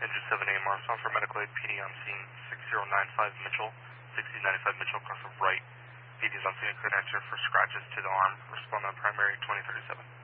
Engine 7 AMR, sound for medical aid, PD on scene 6095 Mitchell, 6095 Mitchell, across the right. PD is on scene, current answer for scratches to the arm, respond on primary 2037.